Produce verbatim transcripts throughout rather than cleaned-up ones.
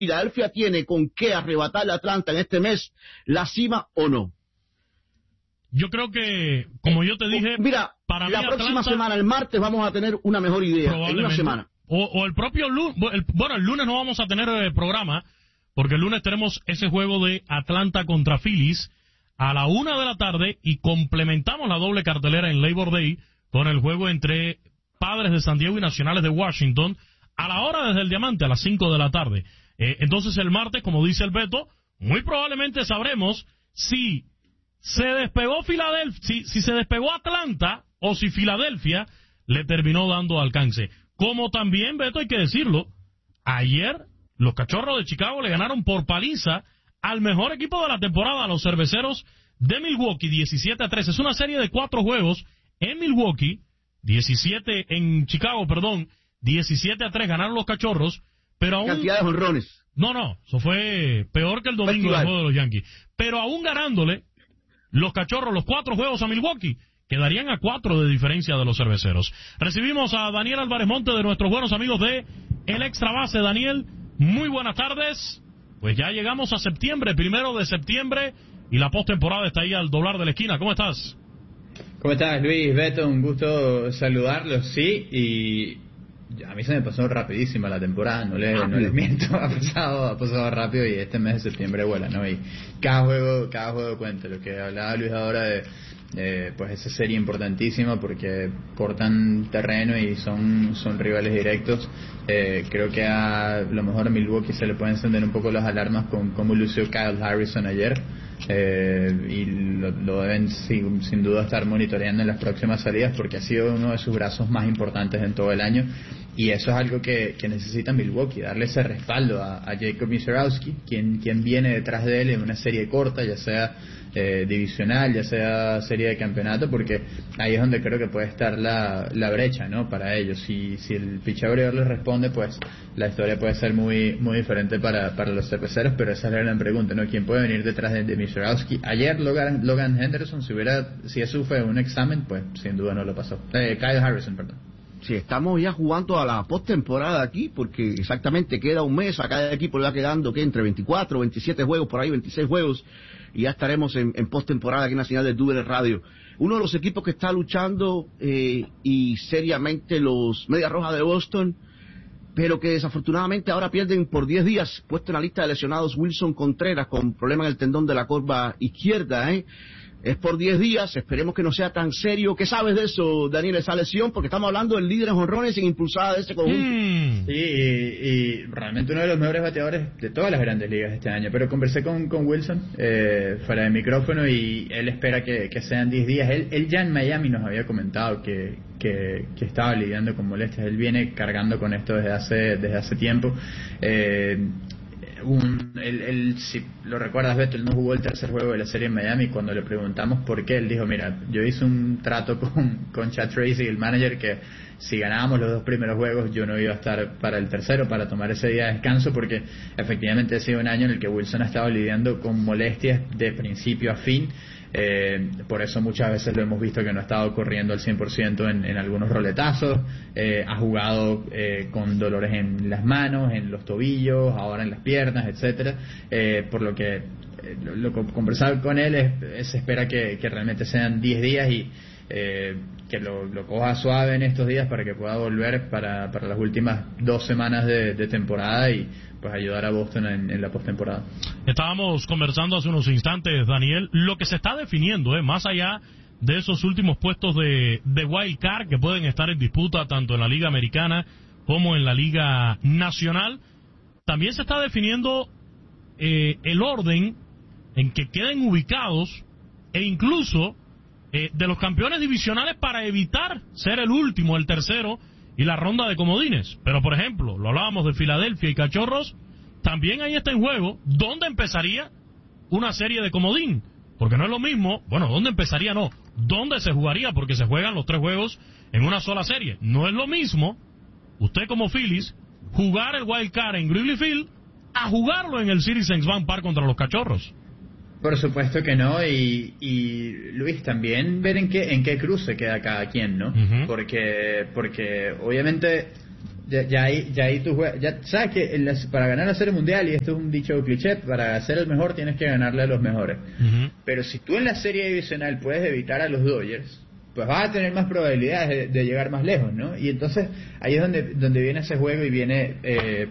Filadelfia tiene con qué arrebatarle a Atlanta en este mes la cima o no. Yo creo que, como yo te dije, mira, para la mí próxima Atlanta, semana, el martes, vamos a tener una mejor idea. En una semana. O, o el propio lunes, bueno, el lunes no vamos a tener el programa, porque el lunes tenemos ese juego de Atlanta contra Phillies a la una de la tarde y complementamos la doble cartelera en Labor Day con el juego entre Padres de San Diego y Nacionales de Washington a la hora desde el Diamante, a las cinco de la tarde. Eh, entonces el martes, como dice el Beto, muy probablemente sabremos si se despegó Filadelfia, si, si se despegó Atlanta o si Filadelfia le terminó dando alcance. Como también, Beto, hay que decirlo, ayer los Cachorros de Chicago le ganaron por paliza al mejor equipo de la temporada, a los Cerveceros de Milwaukee, diecisiete a tres. Es una serie de cuatro juegos en Milwaukee, diecisiete en Chicago, perdón, diecisiete a tres ganaron los Cachorros, pero aún... Cantidad de jonrones. No, no, eso fue peor que el domingo del juego de los Yankees. Pero aún ganándole, los Cachorros, los cuatro juegos a Milwaukee, quedarían a cuatro de diferencia de los Cerveceros. Recibimos a Daniel Álvarez Monte, de nuestros buenos amigos de El Extra Base. Daniel, muy buenas tardes. Pues ya llegamos a septiembre, primero de septiembre, y la postemporada está ahí al doblar de la esquina. ¿Cómo estás? ¿Cómo estás, Luis? Beto, un gusto saludarlos, sí, y a mí se me pasó rapidísima la temporada, no les, no les miento, ha pasado, ha pasado rápido y este mes de septiembre vuela, ¿no? Y cada juego, cada juego cuenta, lo que hablaba Luis ahora de, eh, pues esa serie importantísima porque cortan terreno y son, son rivales directos. Eh, creo que a lo mejor a Milwaukee se le pueden encender un poco las alarmas con cómo lució Kyle Harrison ayer. Eh, y lo, lo deben sin, sin duda estar monitoreando en las próximas salidas porque ha sido uno de sus brazos más importantes en todo el año y eso es algo que, que necesita Milwaukee, darle ese respaldo a, a Jacob Misiorowski, quien, quien viene detrás de él en una serie corta, ya sea eh, divisional, ya sea serie de campeonato, porque ahí es donde creo que puede estar la, la brecha, ¿no? Para ellos. Si, si el picheo abridor les responde, pues la historia puede ser muy muy diferente para, para los cerveceros, pero esa es la gran pregunta, ¿no? ¿Quién puede venir detrás de, de Misiorowski? Ayer Logan, Logan Henderson, si hubiera, si eso fue un examen, pues sin duda no lo pasó. Eh, Kyle Harrison, perdón. Sí, estamos ya jugando a la postemporada aquí, porque exactamente queda un mes, a cada equipo le va quedando que entre veinticuatro, veintisiete juegos, por ahí veintiséis juegos, y ya estaremos en, en postemporada aquí en la señal de Dúbel Radio. Uno de los equipos que está luchando eh, y seriamente los Medias Rojas de Boston, pero que desafortunadamente ahora pierden por diez días, puesto en la lista de lesionados Wilson Contreras con problema en el tendón de la corva izquierda, ¿eh? Es por diez días, esperemos que no sea tan serio. ¿Qué sabes de eso, Daniel, esa lesión? Porque estamos hablando del líder en jonrones sin impulsada de ese conjunto. Mm. Sí, y, y realmente uno de los mejores bateadores de todas las grandes ligas este año. Pero conversé con, con Wilson eh, fuera de micrófono y él espera que, que sean diez días. Él, él ya en Miami nos había comentado que, que, que estaba lidiando con molestias. Él viene cargando con esto desde hace, desde hace tiempo. Eh, Un, él, él, si lo recuerdas, Beto, él no jugó el tercer juego de la serie en Miami. Cuando le preguntamos por qué, él dijo, mira, yo hice un trato con, con Chad Tracy, el manager, que si ganábamos los dos primeros juegos yo no iba a estar para el tercero, para tomar ese día de descanso, porque efectivamente ha sido un año en el que Wilson ha estado lidiando con molestias de principio a fin. Eh, por eso muchas veces lo hemos visto que no ha estado corriendo al cien por ciento en, en algunos roletazos, eh, ha jugado eh, con dolores en las manos, en los tobillos, ahora en las piernas, etcétera, eh, por lo que eh, lo, lo que conversaba con él es, es se espera que, que realmente sean diez días y eh, que lo, lo coja suave en estos días para que pueda volver para, para las últimas dos semanas de, de temporada y pues ayudar a Boston en, en la postemporada. Estábamos conversando hace unos instantes, Daniel, lo que se está definiendo, eh, más allá de esos últimos puestos de, de wild card que pueden estar en disputa tanto en la Liga Americana como en la Liga Nacional, también se está definiendo eh, el orden en que queden ubicados e incluso eh, de los campeones divisionales para evitar ser el último, el tercero y la ronda de comodines. Pero por ejemplo, lo hablábamos de Filadelfia y Cachorros, también ahí está en juego dónde empezaría una serie de comodín, porque no es lo mismo, bueno, dónde empezaría no, dónde se jugaría, porque se juegan los tres juegos en una sola serie. No es lo mismo usted como Phillies jugar el wild card en Wrigley Field a jugarlo en el Citizens Bank Park contra los Cachorros. Por supuesto que no, y, y Luis, también ver en qué en qué cruce queda cada quien, ¿no? Uh-huh. Porque porque obviamente ya, ya ahí, ya ahí tú juegas, ya sabes que en las, para ganar la Serie Mundial, y esto es un dicho cliché, para ser el mejor tienes que ganarle a los mejores. Uh-huh. Pero si tú en la Serie Divisional puedes evitar a los Dodgers, pues vas a tener más probabilidades de, de llegar más lejos, ¿no? Y entonces ahí es donde, donde viene ese juego y viene eh,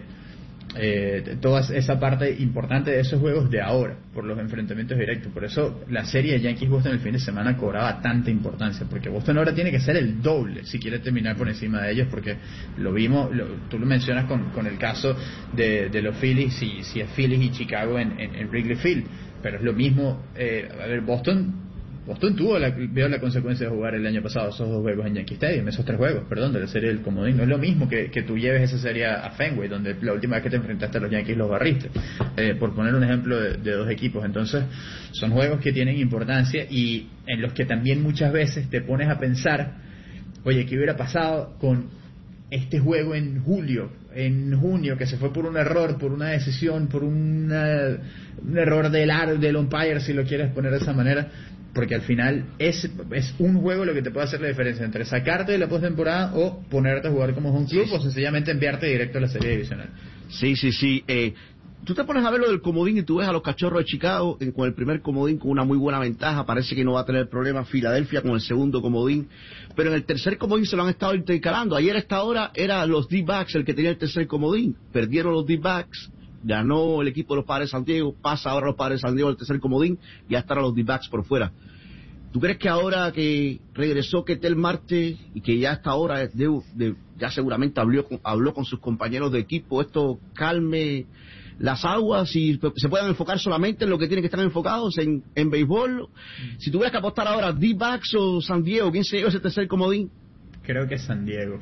eh, toda esa parte importante de esos juegos de ahora, por los enfrentamientos directos. Por eso la serie de Yankees-Boston el fin de semana cobraba tanta importancia, porque Boston ahora tiene que ser el doble si quiere terminar por encima de ellos, porque lo vimos, lo, tú lo mencionas con, con el caso de, de los Phillies, si, si es Phillies y Chicago en, en, en Wrigley Field, pero es lo mismo. eh, a ver, Boston Boston tuvo la, veo la consecuencia de jugar el año pasado esos dos juegos en Yankee Stadium, esos tres juegos, perdón, de la serie del comodín. No es lo mismo que, que tú lleves esa serie a Fenway, donde la última vez que te enfrentaste a los Yankees los barriste, eh, por poner un ejemplo de, de dos equipos. Entonces son juegos que tienen importancia y en los que también muchas veces te pones a pensar, oye, ¿qué hubiera pasado con este juego en julio, en junio, que se fue por un error, por una decisión, por una, un error del, del umpire, si lo quieres poner de esa manera? Porque al final es, es un juego lo que te puede hacer la diferencia entre sacarte de la postemporada o ponerte a jugar como home club, sí, o sencillamente enviarte directo a la serie divisional. Sí, sí, sí. Eh, tú te pones a ver lo del comodín y tú ves a los Cachorros de Chicago en, con el primer comodín con una muy buena ventaja. Parece que no va a tener problemas Filadelfia con el segundo comodín. Pero en el tercer comodín se lo han estado intercalando. Ayer a esta hora era los D-backs el que tenía el tercer comodín. Perdieron los D-backs. Ganó el equipo de los Padres de San Diego, pasa ahora los Padres de San Diego al tercer comodín y ya estarán los D-backs por fuera. ¿Tú crees que ahora que regresó Ketel Marte y que ya hasta ahora de, de, ya seguramente habló, habló con sus compañeros de equipo, esto calme las aguas y se puedan enfocar solamente en lo que tienen que estar enfocados, en, en béisbol? Si tuvieras que apostar ahora, D-backs o San Diego, ¿quién se lleva ese tercer comodín? Creo que San Diego.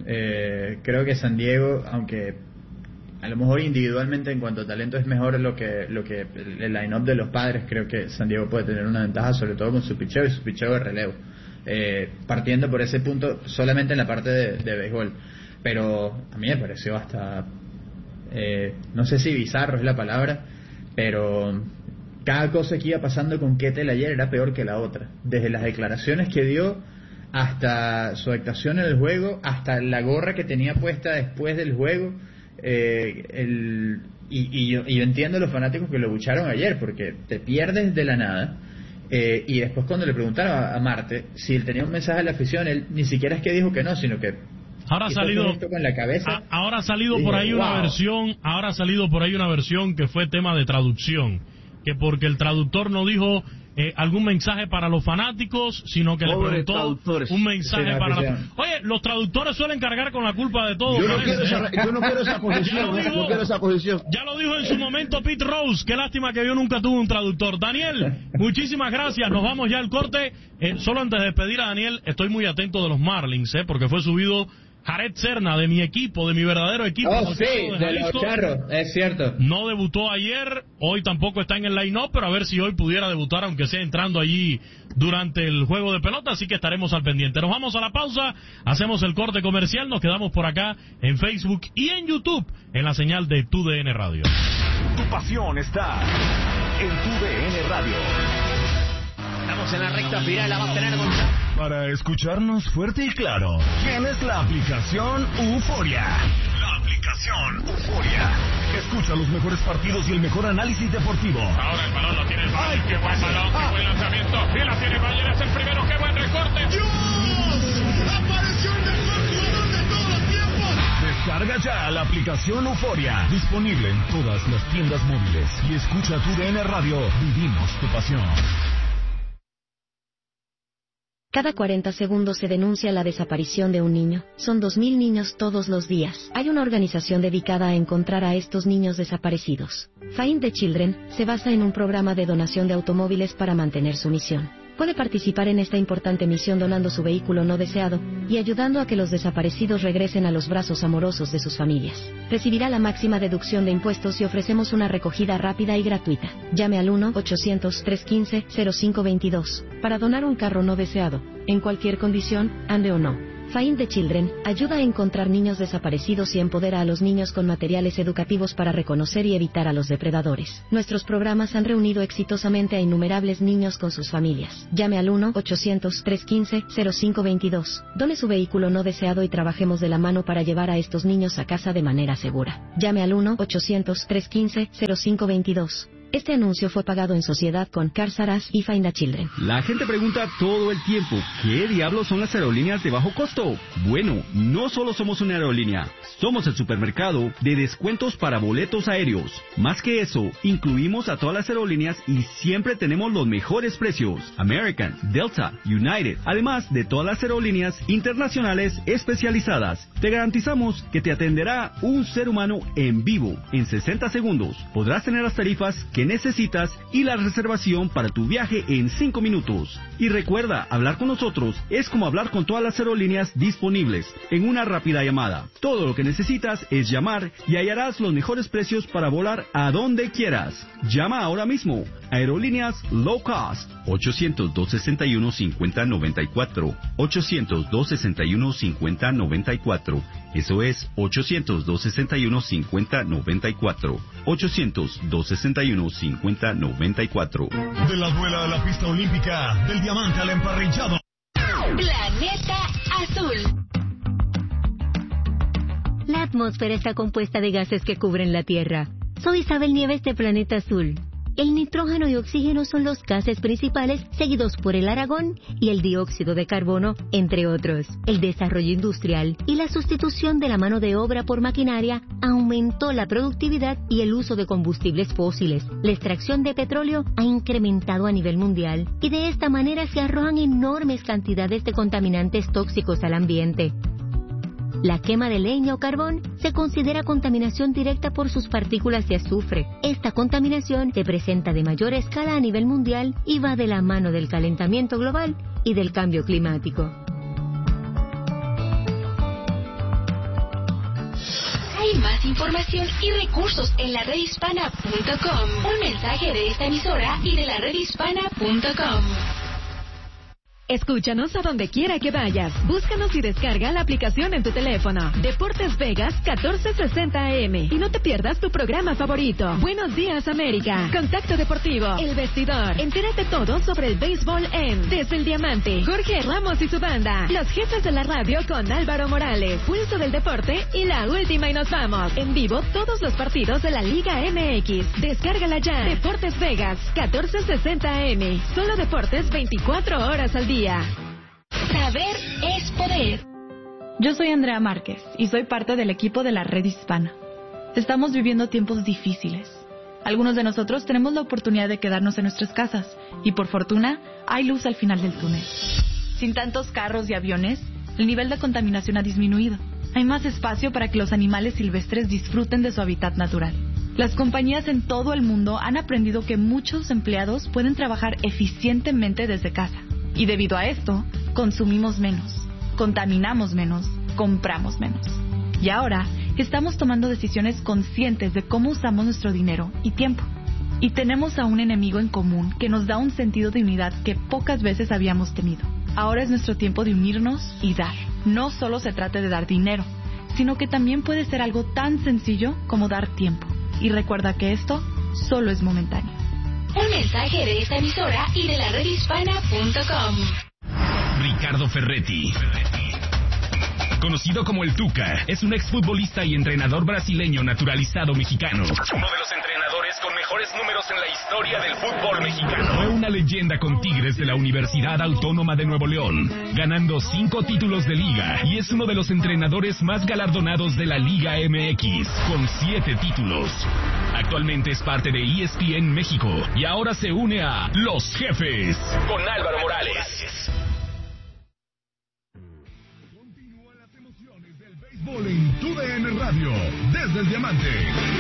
Eh, creo que San Diego, aunque a lo mejor individualmente en cuanto a talento es mejor lo que lo que el line-up de los Padres, creo que San Diego puede tener una ventaja, sobre todo con su picheo y su picheo de relevo, eh, partiendo por ese punto solamente en la parte de, de béisbol. Pero a mí me pareció hasta eh, no sé si bizarro es la palabra, pero cada cosa que iba pasando con Ketel ayer era peor que la otra, desde las declaraciones que dio hasta su actuación en el juego, hasta la gorra que tenía puesta después del juego. Eh, el, y, y, yo, y yo entiendo a los fanáticos que lo bucharon ayer, porque te pierdes de la nada, eh, y después cuando le preguntaron a, a Marte si él tenía un mensaje a la afición, él ni siquiera es que dijo que no, sino que ahora ha salido con la cabeza, a, ahora ha salido dije, por ahí una wow. versión ahora ha salido por ahí una versión que fue tema de traducción, que porque el traductor no dijo eh, algún mensaje para los fanáticos, sino que Pobre le preguntó un mensaje sí, para la... Oye, los traductores suelen cargar con la culpa de todo. Yo no, quiero esa, yo no quiero esa posición, dijo, no quiero esa posición. Ya lo dijo en su momento Pete Rose, qué lástima que yo nunca tuve un traductor. Daniel, muchísimas gracias, nos vamos ya al corte. Eh, solo antes de despedir a Daniel, estoy muy atento de los Marlins, eh, porque fue subido Jared Serna, de mi equipo, de mi verdadero equipo. Oh, sí, de, de los Charros, es cierto. No debutó ayer, hoy tampoco está en el line-up, pero a ver si hoy pudiera debutar, aunque sea entrando allí durante el juego de pelota, así que estaremos al pendiente. Nos vamos a la pausa, hacemos el corte comercial, nos quedamos por acá en Facebook y en YouTube, en la señal de Tu D N Radio. Tu pasión está en Tu D N Radio. Estamos en la recta final, la va a tener Gonzalo. Para escucharnos fuerte y claro, tienes la aplicación Euforia. La aplicación Euforia. Escucha los mejores partidos y el mejor análisis deportivo. Ahora el balón lo tiene el Valle. Qué buen balón, qué buen lanzamiento. Y la tiene Valle, es el primero, qué buen recorte. ¡Dios! ¡Apareció el mejor jugador de todos los tiempos! Descarga ya la aplicación Euforia. Disponible en todas las tiendas móviles. Y escucha Tu D N Radio. Vivimos tu pasión. Cada cuarenta segundos se denuncia la desaparición de un niño. Son dos mil niños todos los días. Hay una organización dedicada a encontrar a estos niños desaparecidos. Find the Children se basa en un programa de donación de automóviles para mantener su misión. Puede participar en esta importante misión donando su vehículo no deseado y ayudando a que los desaparecidos regresen a los brazos amorosos de sus familias. Recibirá la máxima deducción de impuestos y ofrecemos una recogida rápida y gratuita. Llame al uno ochocientos, trescientos quince, cero cinco veintidós para donar un carro no deseado, en cualquier condición, ande o no. Find the Children ayuda a encontrar niños desaparecidos y empodera a los niños con materiales educativos para reconocer y evitar a los depredadores. Nuestros programas han reunido exitosamente a innumerables niños con sus familias. Llame al uno ochocientos, trescientos quince, cero cinco veintidós. Done su vehículo no deseado y trabajemos de la mano para llevar a estos niños a casa de manera segura. Llame al uno ochocientos, trescientos quince, cero cinco veintidós. Este anuncio fue pagado en sociedad con Cars R Us y Find the Children. La gente pregunta todo el tiempo, ¿qué diablos son las aerolíneas de bajo costo? Bueno, no solo somos una aerolínea, somos el supermercado de descuentos para boletos aéreos. Más que eso, incluimos a todas las aerolíneas y siempre tenemos los mejores precios. American, Delta, United, además de todas las aerolíneas internacionales especializadas. Te garantizamos que te atenderá un ser humano en vivo en sesenta segundos. Podrás tener las tarifas que necesitas y la reservación para tu viaje en cinco minutos. Y recuerda, hablar con nosotros es como hablar con todas las aerolíneas disponibles en una rápida llamada. Todo lo que necesitas es llamar y hallarás los mejores precios para volar a donde quieras. Llama ahora mismo. Aerolíneas Low Cost. ochocientos, doscientos sesenta y uno, cincuenta noventa y cuatro. ochocientos, doscientos sesenta y uno, cincuenta noventa y cuatro. Eso es ochocientos, doscientos sesenta y uno, cincuenta noventa y cuatro. ochocientos, doscientos sesenta y uno, cincuenta noventa y cuatro. De la duela a la pista olímpica, del diamante al emparrillado. Planeta Azul. La atmósfera está compuesta de gases que cubren la Tierra. Soy Isabel Nieves de Planeta Azul. El nitrógeno y oxígeno son los gases principales, seguidos por el argón y el dióxido de carbono, entre otros. El desarrollo industrial y la sustitución de la mano de obra por maquinaria aumentó la productividad y el uso de combustibles fósiles. La extracción de petróleo ha incrementado a nivel mundial y de esta manera se arrojan enormes cantidades de contaminantes tóxicos al ambiente. La quema de leña o carbón se considera contaminación directa por sus partículas de azufre. Esta contaminación se presenta de mayor escala a nivel mundial y va de la mano del calentamiento global y del cambio climático. Hay más información y recursos en la red hispana punto com. Un mensaje de esta emisora y de la red hispana punto com. Escúchanos a donde quiera que vayas. Búscanos y descarga la aplicación en tu teléfono. Deportes Vegas catorce sesenta A M. Y no te pierdas tu programa favorito. Buenos días, América. Contacto Deportivo. El Vestidor. Entérate todo sobre el béisbol en Desde el Diamante. Jorge Ramos y su banda. Los jefes de la radio con Álvaro Morales. Pulso del Deporte y la última y nos vamos. En vivo todos los partidos de la Liga M X. Descárgala ya. Deportes Vegas catorce sesenta A M. Solo deportes veinticuatro horas al día. Saber es poder. Yo soy Andrea Márquez y soy parte del equipo de la Red Hispana. Estamos viviendo tiempos difíciles. Algunos de nosotros tenemos la oportunidad de quedarnos en nuestras casas y por fortuna hay luz al final del túnel. Sin tantos carros y aviones, el nivel de contaminación ha disminuido. Hay más espacio para que los animales silvestres disfruten de su hábitat natural. Las compañías en todo el mundo han aprendido que muchos empleados pueden trabajar eficientemente desde casa. Y debido a esto, consumimos menos, contaminamos menos, compramos menos. Y ahora, estamos tomando decisiones conscientes de cómo usamos nuestro dinero y tiempo. Y tenemos a un enemigo en común que nos da un sentido de unidad que pocas veces habíamos tenido. Ahora es nuestro tiempo de unirnos y dar. No solo se trata de dar dinero, sino que también puede ser algo tan sencillo como dar tiempo. Y recuerda que esto solo es momentáneo. Un mensaje de esta emisora y de la red hispana punto com. Ricardo Ferretti, conocido como el Tuca, es un exfutbolista y entrenador brasileño naturalizado mexicano. Uno de los entrenadores con mejores números en la historia del fútbol mexicano. Fue una leyenda con Tigres de la Universidad Autónoma de Nuevo León, ganando cinco títulos de liga, y es uno de los entrenadores más galardonados de la Liga M X, con siete títulos. Actualmente es parte de E S P N México y ahora se une a Los Jefes con Álvaro Morales. Continúa las emociones del béisbol en tu D N Radio, desde el Diamante.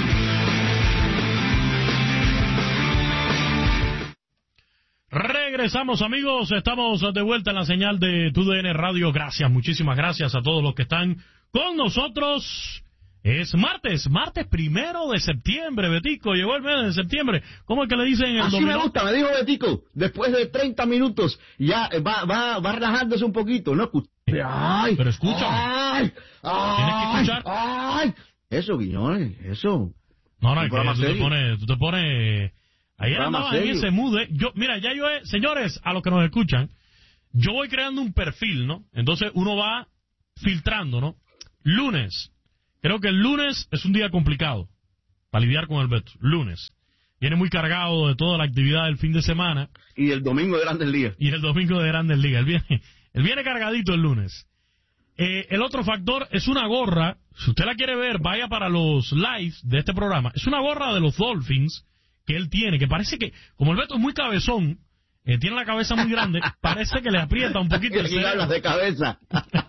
Regresamos, amigos, estamos de vuelta en la señal de tu D N Radio. Gracias, muchísimas gracias a todos los que están con nosotros. Es martes, martes primero de septiembre, Betico, llegó el mes de septiembre. ¿Cómo es que le dicen el Así dominó? me gusta, me dijo Betico, después de treinta minutos ya va, va, va relajándose un poquito, ¿no? Ay, pero escúchame. Ay, ay, Tienes que escuchar. Ay, eso, Quiñones, eso. No, no, es que tú te pones, tú te pones... Ayer andaba en ese mood. ¿eh? Yo, mira, ya yo he... Señores, a los que nos escuchan, yo voy creando un perfil, ¿no? Entonces uno va filtrando, ¿no? Lunes. Creo que el lunes es un día complicado para lidiar con el Beto. Lunes. Viene muy cargado de toda la actividad del fin de semana. Y el domingo de Grandes Ligas. Y el domingo de Grandes Ligas. Él viene, él viene cargadito el lunes. Eh, el otro factor es una gorra. Si usted la quiere ver, vaya para los lives de este programa. Es una gorra de los Dolphins que él tiene, que parece que, como el Beto es muy cabezón, eh, tiene la cabeza muy grande, parece que le aprieta un poquito el cerebro. de cabeza.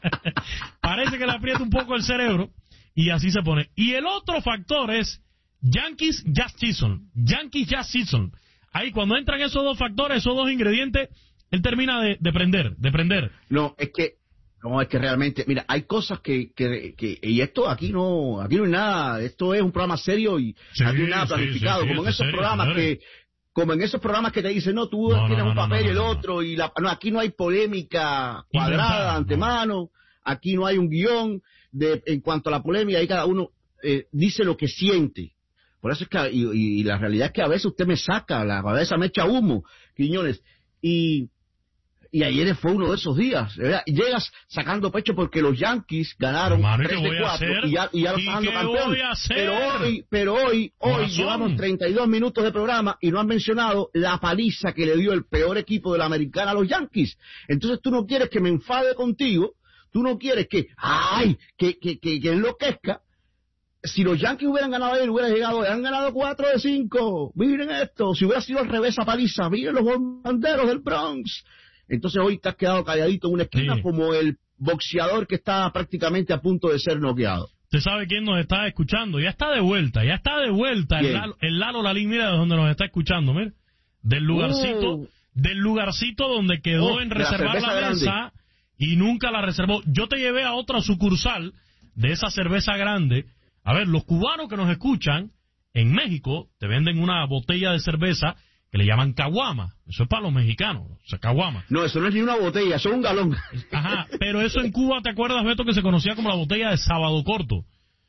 Parece que le aprieta un poco el cerebro y así se pone. Y el otro factor es Yankees Jazz Season. Yankees Jazz Season. Ahí cuando entran esos dos factores, esos dos ingredientes, él termina de, de prender, de prender. No, es que No, es que realmente, mira, hay cosas que, que, que y esto aquí no, aquí no hay nada, esto es un programa serio y sí, aquí no hay nada planificado, sí, sí, sí, como en esos serio, programas señores. que, como en esos programas que te dicen, no, tú no, tienes no, un no, papel no, y el no, otro, y la, no, aquí no hay polémica cuadrada, Inventada, antemano, no. Aquí no hay un guión de, en cuanto a la polémica, ahí cada uno eh, dice lo que siente. Por eso es que, y, y la realidad es que a veces usted me saca, la cabeza me echa humo, Quiñones, y... Y ayer fue uno de esos días, ¿verdad? Llegas sacando pecho porque los Yankees ganaron Hermano, tres de cuatro y ya, y ya lo están dando campeón. Pero hoy, pero hoy, hoy Corazón. llevamos treinta y dos minutos de programa y no han mencionado la paliza que le dio el peor equipo de la americana a los Yankees. Entonces tú no quieres que me enfade contigo, tú no quieres que, ay, que, que, que, que enloquezca. Si los Yankees hubieran ganado ayer, hubieran llegado, han ganado cuatro de cinco. Miren esto, si hubiera sido al revés a paliza, miren los bombarderos del Bronx. Entonces hoy te has quedado calladito en una esquina sí. como el boxeador que está prácticamente a punto de ser noqueado. ¿Usted sabe quién nos está escuchando? Ya está de vuelta, ya está de vuelta el Lalo, el Lalo Lalín, mira de donde nos está escuchando, mira. Del lugarcito, uh. del lugarcito donde quedó oh, en reservar la, la mesa grande. Y nunca la reservó. Yo te llevé a otra sucursal de esa cerveza grande. A ver, los cubanos que nos escuchan en México te venden una botella de cerveza que le llaman caguama. Eso es para los mexicanos, o sea, caguama. No, eso no es ni una botella, eso es un galón. Ajá, pero eso en Cuba, ¿te acuerdas, Beto, que se conocía como la botella de Sábado Corto?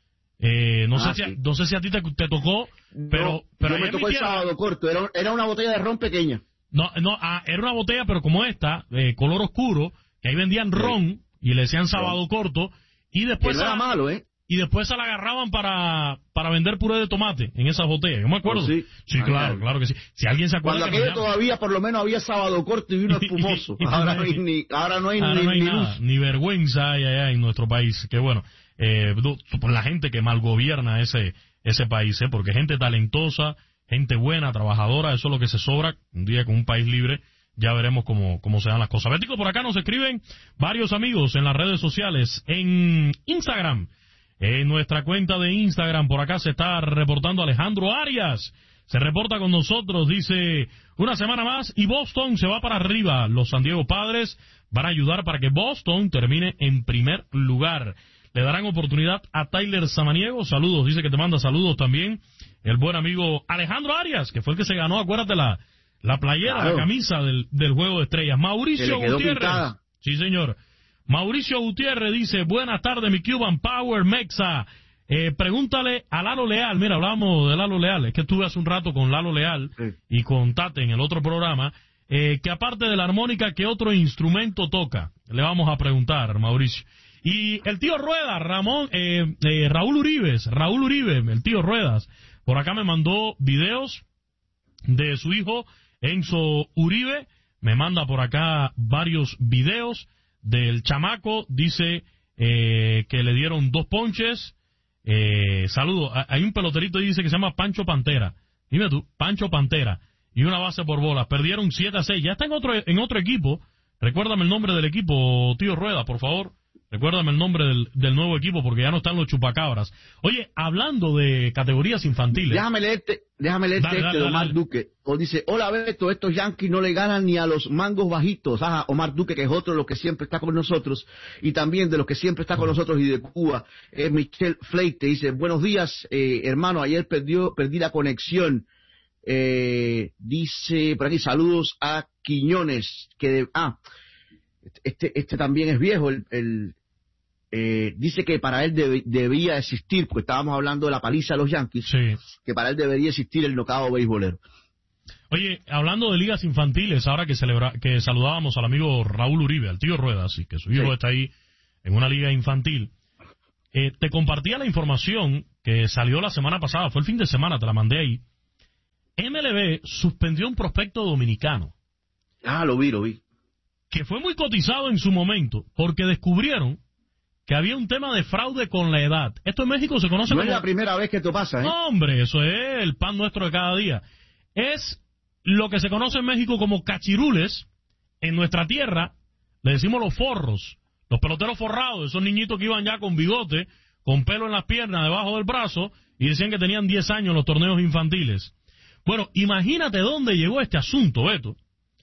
Eh, no, ah, sé si, sí. no sé si a ti te, te tocó, pero... No, pero yo me tocó el tierra, Sábado Corto, era, era una botella de ron pequeña. No, no, ah, era una botella, pero como esta, eh, color oscuro, que ahí vendían sí. ron, y le decían Sábado sí. Corto, y después... Que no era malo, ¿eh? Y después se la agarraban para para vender puré de tomate en esas botellas. Yo me acuerdo. Oh, sí, sí ah, claro, claro que sí. Si alguien se acuerda. Cuando aquello todavía por lo menos había Sábado Corto y vino espumoso. ahora, no hay ni, ahora no hay, ahora ni, no hay ni nada, luz. Ni vergüenza hay allá en nuestro país. Que bueno, eh, por la gente que mal gobierna ese, ese país, ¿eh? Porque gente talentosa, gente buena, trabajadora, eso es lo que se sobra. Un día con un país libre, ya veremos cómo, cómo se dan las cosas. Bético, por acá nos escriben varios amigos en las redes sociales, en Instagram. En nuestra cuenta de Instagram, por acá se está reportando Alejandro Arias. Se reporta con nosotros, dice, una semana más y Boston se va para arriba. Los San Diego Padres van a ayudar para que Boston termine en primer lugar. Le darán oportunidad a Tyler Samaniego. Saludos, dice que te manda saludos también el buen amigo Alejandro Arias, que fue el que se ganó, acuérdate, la, la playera, claro. la camisa del, del Juego de Estrellas. Mauricio Gutiérrez. Pintada. Sí, señor. Mauricio Gutiérrez dice, buenas tardes, mi Cuban Power Mexa. Eh, pregúntale a Lalo Leal. Mira, hablamos de Lalo Leal. Es que estuve hace un rato con Lalo Leal sí. y con Tate en el otro programa. Eh, que aparte de la armónica, ¿qué otro instrumento toca? Le vamos a preguntar, Mauricio. Y el tío Ruedas, Ramón, eh, eh, Raúl Uribes, Raúl Uribe, el tío Ruedas, por acá me mandó videos de su hijo Enzo Uribe. Me manda por acá varios videos del chamaco, dice eh, que le dieron dos ponches. Eh, saludo, hay un peloterito y dice que se llama Pancho Pantera. Dime tú, Pancho Pantera. Y una base por bolas. Perdieron siete a seis. Ya está en otro en otro equipo. Recuérdame el nombre del equipo, tío Rueda, por favor. Recuérdame el nombre del, del nuevo equipo porque ya no están los chupacabras. Oye, hablando de categorías infantiles. Déjame leerte, déjame leerte dale, este dale, de Omar dale. Duque. O dice, hola Beto, estos Yankees no le ganan ni a los mangos bajitos. Ajá, Omar Duque, que es otro de los que siempre está con nosotros. Y también de los que siempre está con nosotros y de Cuba. Es Michel Fleite. Dice, buenos días, eh, hermano, ayer perdió, perdí la conexión. Eh, dice, por aquí, saludos a Quiñones. Que de, ah, este este también es viejo, el, el eh, dice que para él debe, debía existir, porque estábamos hablando de la paliza de los Yankees, sí. que para él debería existir el knockout beisbolero. Oye, hablando de ligas infantiles, ahora que celebra, que saludábamos al amigo Raúl Uribe, al tío Rueda, así que su hijo sí. está ahí en una liga infantil, eh, te compartía la información que salió la semana pasada, fue el fin de semana, te la mandé ahí. M L B suspendió un prospecto dominicano. Ah, lo vi, lo vi. Que fue muy cotizado en su momento, porque descubrieron que había un tema de fraude con la edad. Esto en México se conoce no como... No es la primera vez que esto pasa, ¿eh? No, hombre, eso es el pan nuestro de cada día. Es lo que se conoce en México como cachirules. En nuestra tierra le decimos los forros, los peloteros forrados, esos niñitos que iban ya con bigote, con pelo en las piernas, debajo del brazo, y decían que tenían diez años en los torneos infantiles. Bueno, imagínate dónde llegó este asunto, Beto,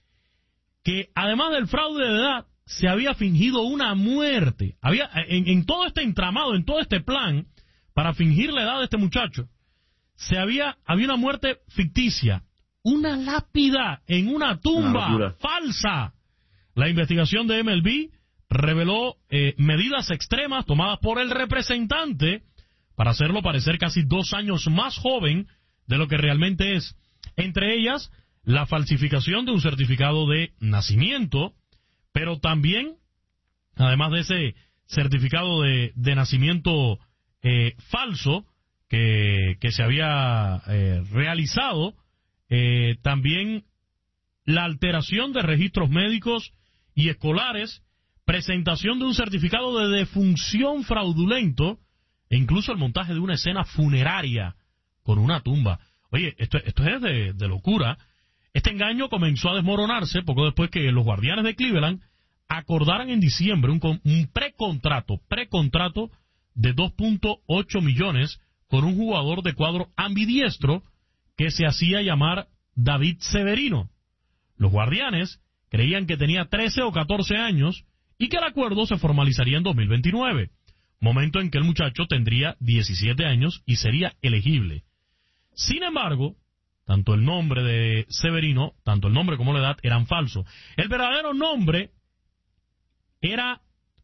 que además del fraude de edad, se había fingido una muerte. Había en, en todo este entramado, en todo este plan, para fingir la edad de este muchacho, se había, había una muerte ficticia, una lápida en una tumba una falsa. La investigación de M L B reveló eh, medidas extremas tomadas por el representante para hacerlo parecer casi dos años más joven de lo que realmente es. Entre ellas, la falsificación de un certificado de nacimiento, pero también, además de ese certificado de, de nacimiento eh, falso que, que se había eh, realizado, eh, también la alteración de registros médicos y escolares, presentación de un certificado de defunción fraudulento e incluso el montaje de una escena funeraria con una tumba. Oye, esto, esto es de, de locura. Este engaño comenzó a desmoronarse poco después que los Guardianes de Cleveland acordaran en diciembre un, un precontrato, precontrato de dos punto ocho millones con un jugador de cuadro ambidiestro que se hacía llamar David Severino. Los Guardianes creían que tenía trece o catorce años y que el acuerdo se formalizaría en dos mil veintinueve, momento en que el muchacho tendría diecisiete años y sería elegible. Sin embargo, tanto el nombre de Severino, tanto el nombre como la edad eran falsos. El verdadero nombre era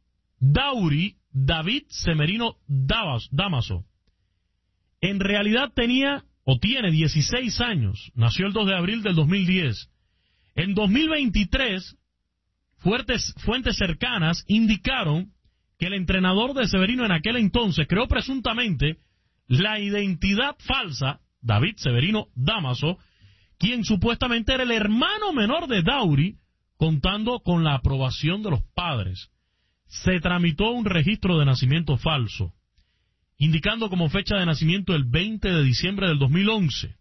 Dauri David Severino Damaso. En realidad tenía o tiene dieciséis años. Nació el dos de abril del dos mil diez. En dos mil veintitrés, fuertes, fuentes cercanas indicaron que el entrenador de Severino en aquel entonces creó presuntamente la identidad falsa, David Severino Damaso, quien supuestamente era el hermano menor de Dauri, contando con la aprobación de los padres. Se tramitó un registro de nacimiento falso, indicando como fecha de nacimiento el veinte de diciembre del dos mil once.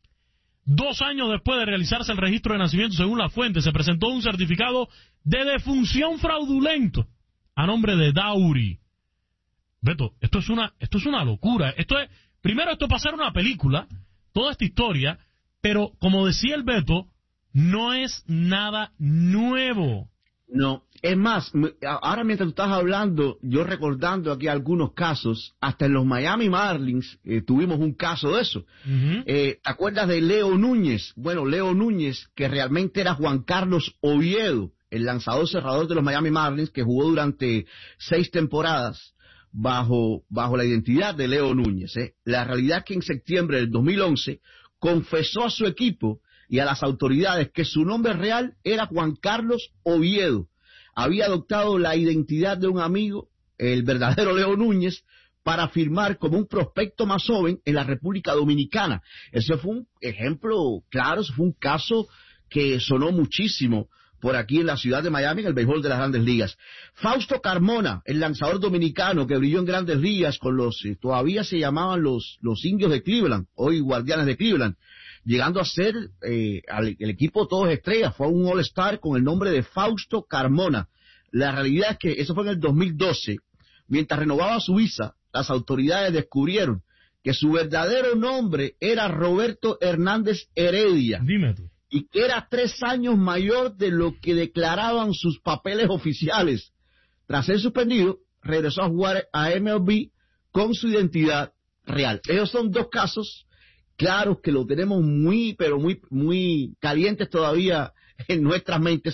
Dos años después de realizarse el registro de nacimiento, según la fuente, se presentó un certificado de defunción fraudulento a nombre de Dauri. Beto, esto es una, esto es una locura. Esto es, primero, esto es para hacer una película, toda esta historia, pero como decía el Beto, no es nada nuevo. No, es más, ahora mientras tú estás hablando, yo recordando aquí algunos casos, hasta en los Miami Marlins eh, tuvimos un caso de eso. Uh-huh. eh, ¿Te acuerdas de Leo Núñez? Bueno, Leo Núñez, que realmente era Juan Carlos Oviedo, el lanzador cerrador de los Miami Marlins, que jugó durante seis temporadas bajo, bajo la identidad de Leo Núñez. ¿eh? La realidad es que en septiembre del dos mil once confesó a su equipo y a las autoridades que su nombre real era Juan Carlos Oviedo. Había adoptado la identidad de un amigo, el verdadero Leo Núñez, para firmar como un prospecto más joven en la República Dominicana. Ese fue un ejemplo claro, ese fue un caso que sonó muchísimo por aquí en la ciudad de Miami, en el béisbol de las Grandes Ligas. Fausto Carmona, el lanzador dominicano que brilló en Grandes Ligas con los, eh, todavía se llamaban los, los Indios de Cleveland, hoy Guardianes de Cleveland, llegando a ser eh, al, el equipo todos estrellas, fue un All-Star con el nombre de Fausto Carmona. La realidad es que eso fue en el dos mil doce, mientras renovaba su visa, las autoridades descubrieron que su verdadero nombre era Roberto Hernández Heredia. Dime tú. Y que era tres años mayor de lo que declaraban sus papeles oficiales. Tras ser suspendido, regresó a jugar a M L B con su identidad real. Esos son dos casos claros que lo tenemos muy, pero muy, muy calientes todavía en nuestras mentes,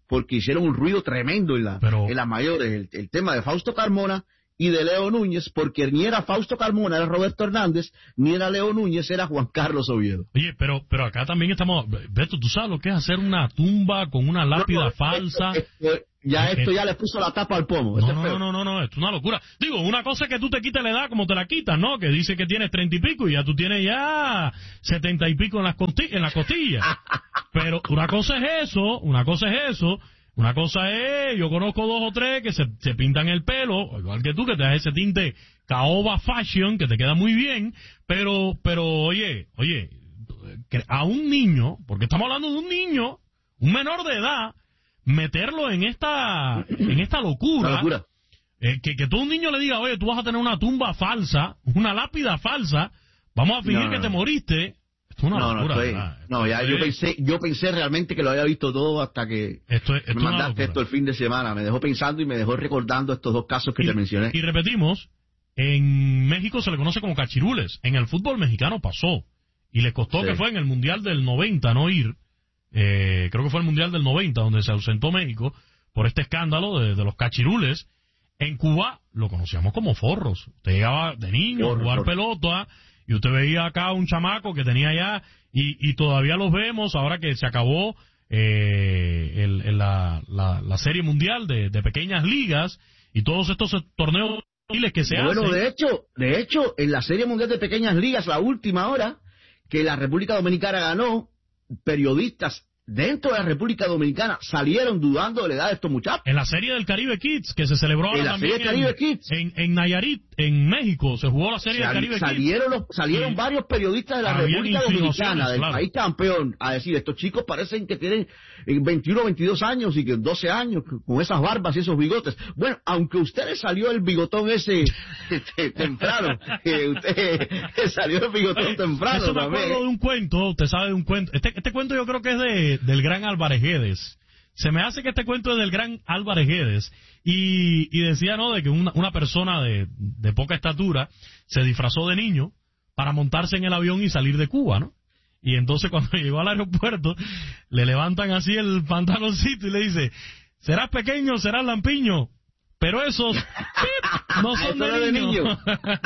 porque hicieron un ruido tremendo en, la, Pero... en las mayores. El, el tema de Fausto Carmona y de Leo Núñez, porque ni era Fausto Carmona, era Roberto Hernández, ni era Leo Núñez, era Juan Carlos Oviedo. Oye, pero pero acá también estamos... Beto, ¿tú sabes lo que es hacer una tumba con una lápida no, no, falsa? Esto, esto, ya eh, esto ya le puso la tapa al pomo. No, Este no, es no, no, no, no, esto es una locura. Digo, una cosa es que tú te quites la edad como te la quitas, ¿no? Que dice que tienes treinta y pico y ya tú tienes ya setenta y pico en las, costi en las costillas. Pero una cosa es eso, una cosa es eso... Una cosa es, yo conozco dos o tres que se, se pintan el pelo, igual que tú, que te das ese tinte caoba fashion, que te queda muy bien, pero, pero, oye, oye, a un niño, porque estamos hablando de un niño, un menor de edad, meterlo en esta, en esta locura, locura. Eh, que, que todo un niño le diga, oye, tú vas a tener una tumba falsa, una lápida falsa, vamos a fingir no, no. que te moriste. Es una no, locura, no, estoy, no, ya yo pensé, yo pensé realmente que lo había visto todo hasta que esto es, esto me mandaste esto el fin de semana. Me dejó pensando y me dejó recordando estos dos casos que y, te mencioné. Y repetimos, en México se le conoce como cachirules. En el fútbol mexicano pasó. Y le costó sí. que fue en el Mundial del noventa no ir. Eh, creo que fue el Mundial del noventa donde se ausentó México por este escándalo de, de los cachirules. En Cuba lo conocíamos como forros. Usted llegaba de niño forro, a jugar forro. pelota... Y usted veía acá un chamaco que tenía ya, y, y todavía los vemos, ahora que se acabó eh, el, el, la, la, la Serie Mundial de, de Pequeñas Ligas, y todos estos torneos que se bueno, hacen. Bueno, de hecho, de hecho, en la Serie Mundial de Pequeñas Ligas, la última hora, que la República Dominicana ganó, periodistas dentro de la República Dominicana salieron dudando de la edad de estos muchachos. En la Serie del Caribe Kids, que se celebró ahora en la también serie del Caribe en, Kids. En, en Nayarit, en México, se jugó la Serie Sal, del Caribe salieron Kids. Los, salieron sí. varios periodistas de la República Dominicana, del claro. país campeón, a decir, estos chicos parecen que tienen veintiuno, veintidós años y que doce años, con esas barbas y esos bigotes. Bueno, aunque a usted le salió el bigotón ese temprano, que usted salió el bigotón temprano Eso me también. acuerdo de un cuento, usted sabe de un cuento, este, este cuento yo creo que es de, del gran Álvarez Guedes. Se me hace que este cuento es del gran Álvarez Guedes. Y, y decía, ¿no?, de que una, una persona de, de poca estatura se disfrazó de niño para montarse en el avión y salir de Cuba, ¿no? Y entonces cuando llegó al aeropuerto, le levantan así el pantaloncito y le dice, serás pequeño, serás lampiño, pero esos ¡pip! No son de, de niño. niño.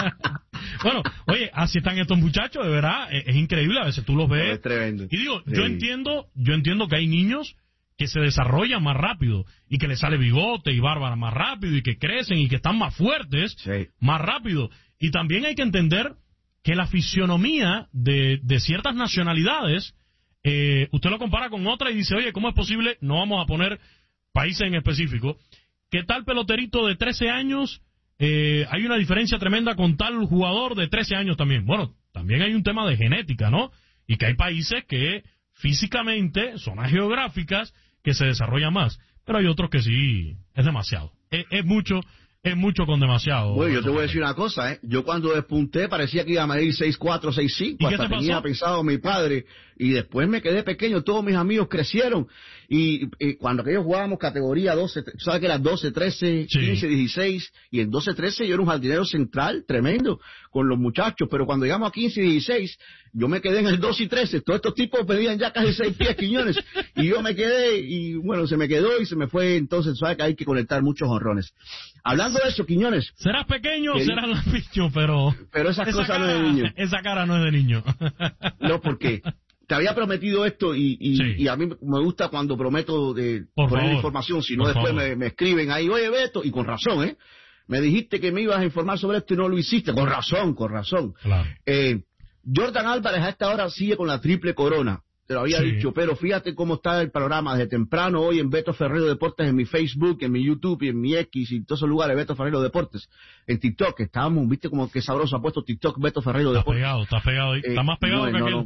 Bueno, oye, así están estos muchachos, de verdad, es, es increíble, a veces tú los ves. Es tremendo. Y digo, sí. yo entiendo, yo entiendo que hay niños que se desarrollan más rápido y que les sale bigote y barba más rápido y que crecen y que están más fuertes sí. más rápido. Y también hay que entender que la fisionomía de, de ciertas nacionalidades, eh, usted lo compara con otra y dice, oye, ¿cómo es posible? No vamos a poner países en específico. ¿Qué tal peloterito de trece años? Eh, hay una diferencia tremenda con tal jugador de trece años también. Bueno, también hay un tema de genética, ¿no? Y que hay países que físicamente, zonas geográficas, que se desarrollan más. Pero hay otros que sí, es demasiado. Es, es mucho, es mucho con demasiado. Bueno, yo te voy a decir una cosa, ¿eh? Yo cuando despunté parecía que iba a medir seis cuatro, seis cinco, hasta tenía pensado mi padre, y después me quedé pequeño, todos mis amigos crecieron, y, y cuando aquellos jugábamos categoría doce, sabes que era doce, trece, sí. quince, dieciséis, y en doce, trece yo era un jardinero central tremendo con los muchachos, pero cuando llegamos a quince y dieciséis, yo me quedé en el doce y trece, todos estos tipos pedían ya casi seis pies, Quiñones, y yo me quedé, y bueno, se me quedó y se me fue, entonces sabes que hay que conectar muchos honrones. Hablando de eso, Quiñones. Serás pequeño o serás lampiño, pero... Pero esas esa cosas cara, no es de niño. Esa cara no es de niño. No, porque te había prometido esto y, y, sí. y a mí me gusta cuando prometo de por poner favor, información, si no después me, me escriben ahí, oye Beto, y con razón, ¿eh? Me dijiste que me ibas a informar sobre esto y no lo hiciste, con razón, con razón. Claro. Eh, Jordan Álvarez a esta hora sigue con la triple corona, te lo había sí. dicho, pero fíjate cómo está el programa desde temprano hoy en Beto Ferrero Deportes, en mi Facebook, en mi YouTube y en mi X y en todos esos lugares, Beto Ferrero Deportes, en TikTok, estábamos, viste como que sabroso ha puesto TikTok Beto Ferrero está Deportes. Está pegado, está pegado, está eh, más pegado no, que no, aquel. No.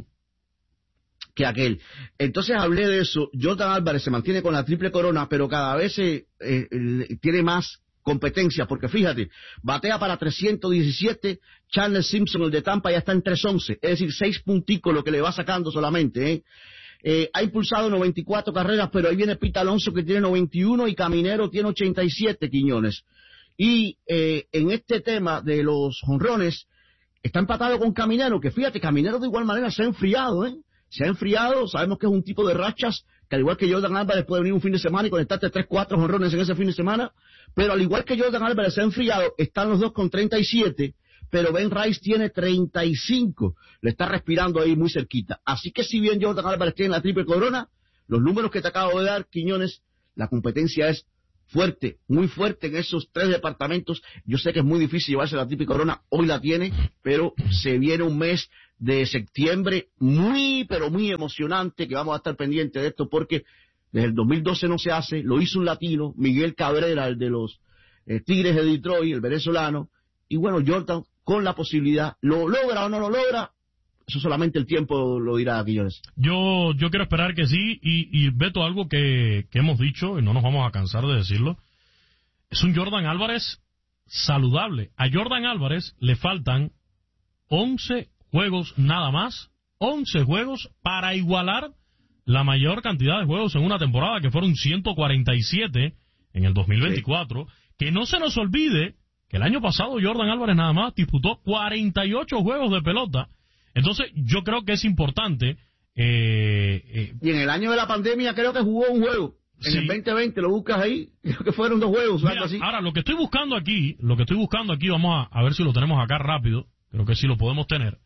que aquel. Entonces hablé de eso. Jordan Álvarez se mantiene con la triple corona, pero cada vez eh, eh, tiene más competencia, porque fíjate, batea para trescientos diecisiete, Chandler Simpson, el de Tampa, ya está en trescientos once, es decir, seis punticos lo que le va sacando solamente, ¿eh? Eh, ha impulsado noventa y cuatro carreras, pero ahí viene Pete Alonso que tiene noventa y uno y Caminero tiene ochenta y siete, Quiñones. Y eh, en este tema de los jonrones, está empatado con Caminero, que fíjate, Caminero de igual manera se ha enfriado, ¿eh? se ha enfriado, sabemos que es un tipo de rachas, que al igual que Jordan Álvarez puede venir un fin de semana y conectarte tres, cuatro jonrones en ese fin de semana, pero al igual que Jordan Álvarez se ha enfriado, están los dos con treinta y siete, pero Ben Rice tiene treinta y cinco, le está respirando ahí muy cerquita. Así que si bien Jordan Álvarez tiene la triple corona, los números que te acabo de dar, Quiñones, la competencia es fuerte, muy fuerte en esos tres departamentos. Yo sé que es muy difícil llevarse la triple corona, hoy la tiene, pero se viene un mes de septiembre muy, pero muy emocionante, que vamos a estar pendientes de esto, porque desde el dos mil doce no se hace, lo hizo un latino, Miguel Cabrera, el de los eh, Tigres de Detroit, el venezolano, y bueno, Jordan, con la posibilidad, ¿lo logra o no lo logra? Eso solamente el tiempo lo dirá, Quiñones. Yo yo quiero esperar que sí, y, y Beto, algo que, que hemos dicho, y no nos vamos a cansar de decirlo, es un Jordan Álvarez saludable. A Jordan Álvarez le faltan once juegos nada más, once juegos para igualar la mayor cantidad de juegos en una temporada, que fueron ciento cuarenta y siete en el dos mil veinticuatro. Sí. Que no se nos olvide que el año pasado Jordan Álvarez nada más disputó cuarenta y ocho juegos de pelota. Entonces yo creo que es importante. Eh, eh, y en el año de la pandemia creo que jugó un juego. En sí. El veinte veinte lo buscas ahí, creo que fueron dos juegos. Mira, así. Ahora, lo que estoy buscando aquí, lo que estoy buscando aquí, vamos a, a ver si lo tenemos acá rápido, creo que sí lo podemos tener.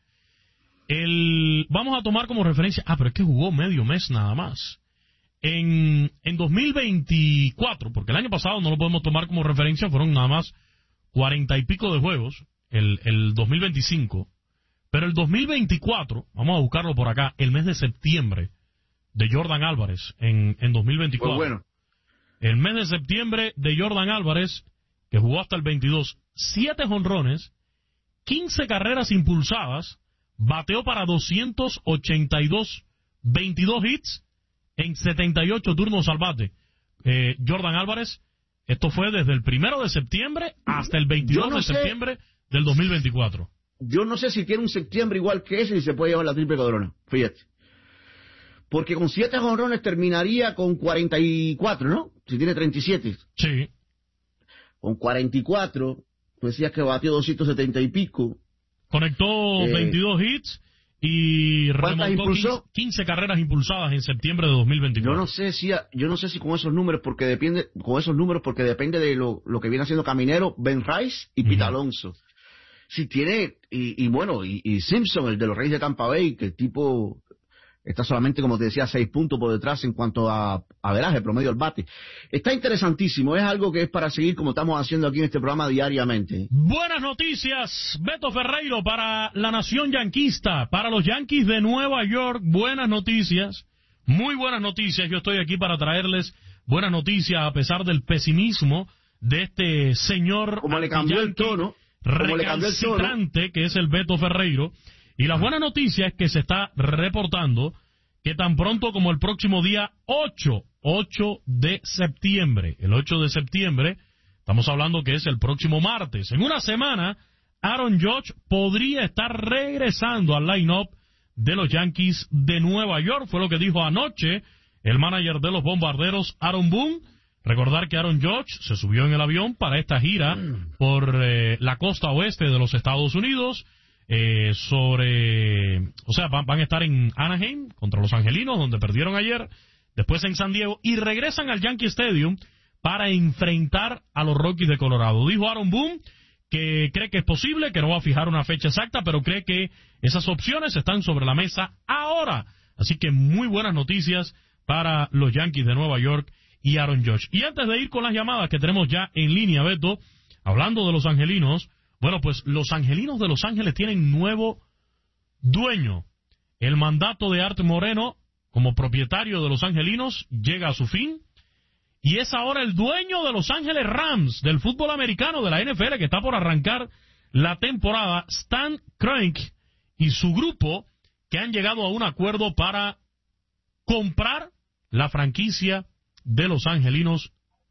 El, vamos a tomar como referencia, ah, pero es que jugó medio mes nada más. En, en dos mil veinticuatro, porque el año pasado no lo podemos tomar como referencia, fueron nada más cuarenta y pico de juegos, el, el dos mil veinticinco, pero el dos mil veinticuatro, vamos a buscarlo por acá, el mes de septiembre de Jordan Álvarez en, en dos mil veinticuatro. Pues bueno. El mes de septiembre de Jordan Álvarez, que jugó hasta el veintidós, siete jonrones, quince carreras impulsadas, bateó para doscientos ochenta y dos, veintidós hits en setenta y ocho turnos al bate. Eh, Jordan Álvarez, esto fue desde el primero de septiembre hasta el veintidós no de sé, septiembre del dos mil veinticuatro. Yo no sé si tiene un septiembre igual que ese y se puede llevar la triple corona, fíjate. Porque con siete jonrones terminaría con cuarenta y cuatro, ¿no? Si tiene treinta y siete. Sí. Con cuarenta y cuatro, tú decías que batió doscientos setenta y pico. Conectó eh, veintidós hits y remontó quince, quince carreras impulsadas en septiembre de dos mil veinticuatro. Yo no sé si yo no sé si con esos números porque depende con esos números porque depende de lo, lo que viene haciendo Caminero, Ben Rice y Pete uh-huh. Alonso. Si tiene y, y bueno y, y Simpson, el de los Reyes de Tampa Bay, que el tipo está solamente, como te decía, seis puntos por detrás en cuanto a averaje, promedio al bate. Está interesantísimo, es algo que es para seguir como estamos haciendo aquí en este programa diariamente. Buenas noticias, Beto Ferreiro, para la nación yanquista, para los Yankees de Nueva York, buenas noticias, muy buenas noticias. Yo estoy aquí para traerles buenas noticias a pesar del pesimismo de este señor como le cambió el tono, como le cambió el tono, que es el Beto Ferreiro. Y la buena noticia es que se está reportando que tan pronto como el próximo día ocho, ocho de septiembre, el ocho de septiembre, estamos hablando que es el próximo martes, en una semana, Aaron Judge podría estar regresando al line-up de los Yankees de Nueva York. Fue lo que dijo anoche el manager de los Bombarderos, Aaron Boone. Recordar que Aaron Judge se subió en el avión para esta gira por eh, la costa oeste de los Estados Unidos. Eh, sobre, o sea, van, van a estar en Anaheim contra los Angelinos, donde perdieron ayer, después en San Diego, y regresan al Yankee Stadium para enfrentar a los Rockies de Colorado. Dijo Aaron Boone que cree que es posible, que no va a fijar una fecha exacta, pero cree que esas opciones están sobre la mesa ahora. Así que muy buenas noticias para los Yankees de Nueva York y Aaron Judge. Y antes de ir con las llamadas que tenemos ya en línea, Beto, hablando de los Angelinos, bueno, pues los Angelinos de Los Ángeles tienen nuevo dueño. El mandato de Art Moreno como propietario de los Angelinos llega a su fin. Y es ahora el dueño de Los Ángeles Rams, del fútbol americano, de la N F L, que está por arrancar la temporada, Stan Kroenke y su grupo, que han llegado a un acuerdo para comprar la franquicia de los Angelinos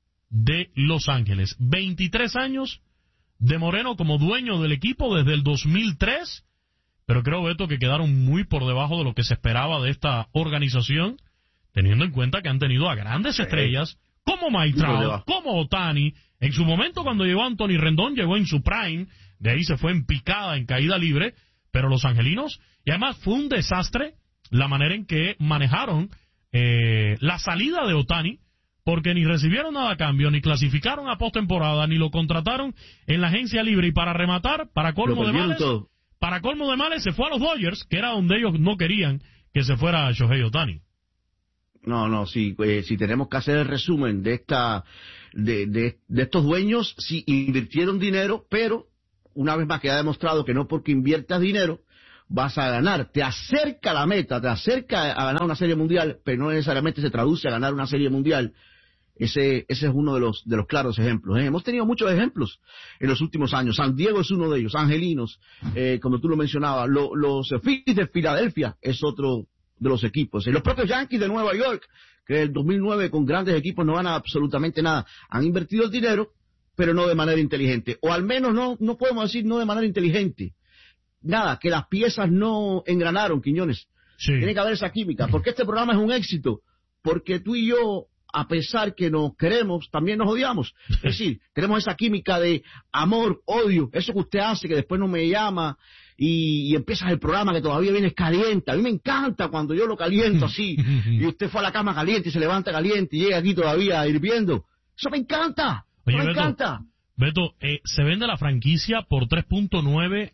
de Los Ángeles. veintitrés años de Moreno como dueño del equipo desde el dos mil tres, pero creo, Beto, que quedaron muy por debajo de lo que se esperaba de esta organización, teniendo en cuenta que han tenido a grandes estrellas como Mike Trout, como Ohtani. En su momento, cuando llegó Anthony Rendón, llegó en su prime, de ahí se fue en picada, en caída libre, pero los Angelinos, y además fue un desastre la manera en que manejaron eh, la salida de Ohtani, porque ni recibieron nada a cambio, ni clasificaron a postemporada, ni lo contrataron en la agencia libre, y para rematar, para colmo de males, todo. para colmo de males, se fue a los Dodgers, que era donde ellos no querían que se fuera Shohei Ohtani. No, no, sí, eh, si tenemos que hacer el resumen de esta, de, de, de estos dueños, sí invirtieron dinero, pero una vez más queda demostrado que no porque inviertas dinero vas a ganar, te acerca a la meta, te acerca a ganar una serie mundial, pero no necesariamente se traduce a ganar una serie mundial. Ese, ese es uno de los, de los claros ejemplos, ¿eh? Hemos tenido muchos ejemplos en los últimos años. San Diego es uno de ellos, Angelinos, eh, como tú lo mencionabas, lo, los Phillies de Filadelfia es otro de los equipos. Y los propios Yankees de Nueva York, que en el dos mil nueve con grandes equipos no ganan absolutamente nada. Han invertido el dinero, pero no de manera inteligente. O al menos no, no podemos decir no de manera inteligente. Nada, que las piezas no engranaron, Quiñones. Sí. Tiene que haber esa química. Porque este programa es un éxito. Porque tú y yo, a pesar que nos queremos, también nos odiamos. Es decir, tenemos esa química de amor, odio, eso que usted hace, que después no me llama, y, y empiezas el programa que todavía vienes caliente. A mí me encanta cuando yo lo caliento así, y usted fue a la cama caliente y se levanta caliente y llega aquí todavía hirviendo. Eso me encanta, Oye, me Beto, encanta. Beto, eh, se vende la franquicia por tres punto nueve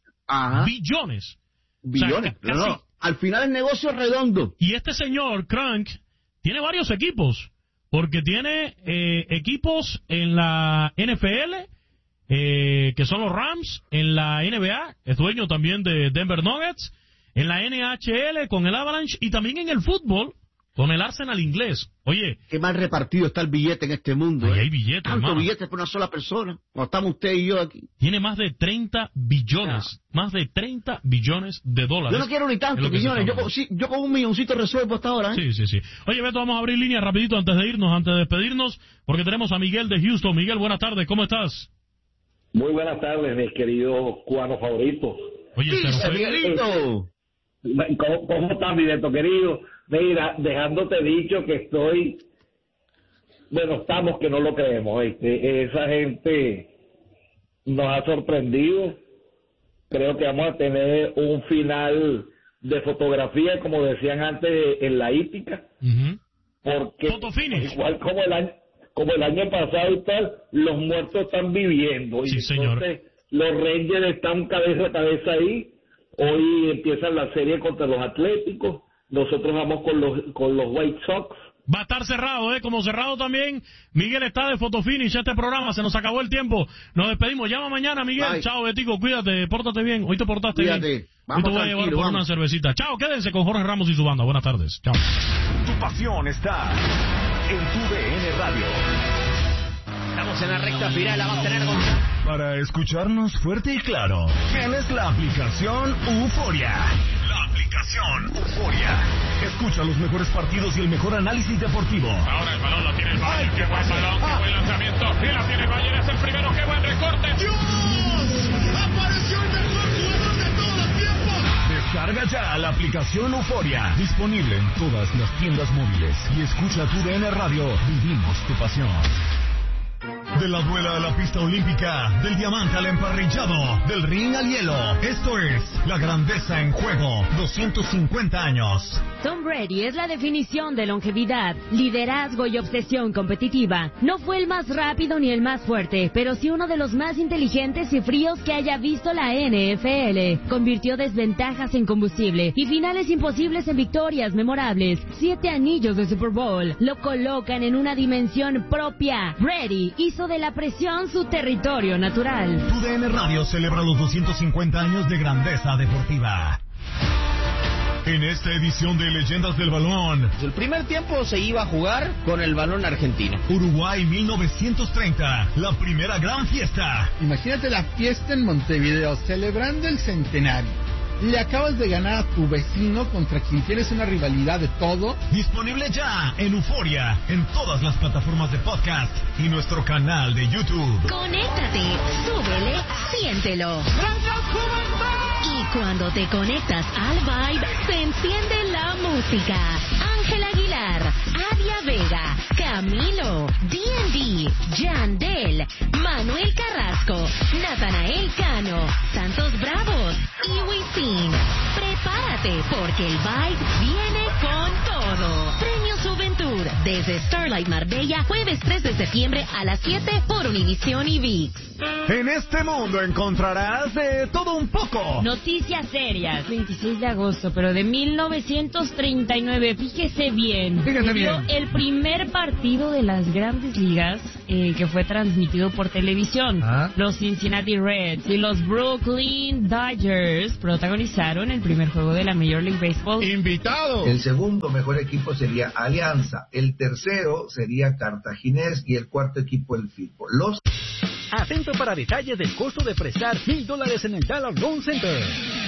billones. Billones, o sea, no, no. Al final el negocio es redondo. Y este señor, Crank, tiene varios equipos, porque tiene eh, equipos en la N F L, eh, que son los Rams, en la N B A, es dueño también de Denver Nuggets, en la N H L con el Avalanche, y también en el fútbol con el Arsenal inglés. Oye, qué mal repartido está el billete en este mundo. Ahí ¿eh? hay billetes, Tanto hermano. billetes por una sola persona. Cuando estamos usted y yo aquí. Tiene más de treinta billones, ah. más de treinta billones de dólares. Yo no quiero ni tanto, millones. Yo, sí, yo con un milloncito resuelvo hasta ahora. ¿eh? Sí, sí, sí. Oye, Beto, vamos a abrir línea rapidito antes de irnos, antes de despedirnos, porque tenemos a Miguel de Houston. Miguel, buenas tardes, ¿cómo estás? Muy buenas tardes, mis queridos cubanos favoritos. Oye, sí, Miguelito. ¿Cómo, ¿Cómo estás, mi Beto querido? Mira, dejándote dicho que estoy, bueno, estamos que no lo creemos, ¿viste? Esa gente nos ha sorprendido. Creo que vamos a tener un final de fotografía, como decían antes, en la hípica, uh-huh. porque igual como el año, como el año pasado y tal, los muertos están viviendo, sí, y señor. entonces los Rangers están cabeza a cabeza ahí. Hoy empiezan la serie contra los Atléticos. Nosotros vamos con los con los White Sox. Va a estar cerrado, ¿eh? Como cerrado también. Miguel está de Fotofinish este programa. Se nos acabó el tiempo. Nos despedimos. Llama mañana, Miguel. Bye. Chao, Betico. Cuídate. Pórtate bien. Hoy te portaste Cuídate. bien. Vamos, Hoy te voy a llevar por vamos. una cervecita. Chao, quédense con Jorge Ramos y su banda. Buenas tardes. Chao. Tu pasión está en tu D N Radio. Estamos en la recta final. La va a tener con... Para escucharnos fuerte y claro, tienes la aplicación Euforia. La aplicación Euforia. Escucha los mejores partidos y el mejor análisis deportivo. Ahora el balón lo tiene el Bayern. Qué buen balón, qué buen lanzamiento. Y la tiene el Bayern, es el primero. Qué buen recorte. ¡Dios! ¡Apareció el mejor jugador de todos los tiempos! Descarga ya la aplicación Euforia. Disponible en todas las tiendas móviles. Y escucha tu D N Radio. Vivimos tu pasión. De la duela a la pista olímpica, del diamante al emparrillado, del ring al hielo. Esto es la grandeza en juego. doscientos cincuenta años. Tom Brady es la definición de longevidad, liderazgo y obsesión competitiva. No fue el más rápido ni el más fuerte, pero sí uno de los más inteligentes y fríos que haya visto la N F L. Convirtió desventajas en combustible y finales imposibles en victorias memorables. Siete anillos de Super Bowl lo colocan en una dimensión propia. Brady hizo de la presión su territorio natural. Tu D N Radio celebra los doscientos cincuenta años de grandeza deportiva. En esta edición de Leyendas del Balón, el primer tiempo se iba a jugar con el balón argentino. Uruguay mil novecientos treinta, la primera gran fiesta. Imagínate la fiesta en Montevideo, celebrando el centenario. Le acabas de ganar a tu vecino contra quien tienes una rivalidad de todo. Disponible ya en Euforia, en todas las plataformas de podcast y nuestro canal de YouTube. Conéctate, súbele, siéntelo. Y cuando te conectas al Vibe, se enciende la música. Ángel Aguilar, Adia Vega, Camilo, D and D, Yandel, Manuel Carrasco, Natanael Cano, Santos Bravos y Wisin. Prepárate porque el Vibe viene con todo. Premio Juventud desde Starlight Marbella, jueves tres de septiembre a las siete por Univisión y ViX. En este mundo encontrarás de todo un poco. Noticias serias. veintiséis de agosto, pero de mil novecientos treinta y nueve. Fíjese bien. Fíjese Se dio bien. el primer partido de las Grandes Ligas eh, que fue transmitido por televisión. ¿Ah? Los Cincinnati Reds y los Brooklyn Dodgers protagonizaron el primer juego de la Major League Baseball. ¡Invitado! El segundo mejor equipo sería Alianza, el tercero sería Cartaginés y el cuarto equipo el Firpo. Los Atento para detalles del costo de prestar mil dólares en el Dollar Loan Center.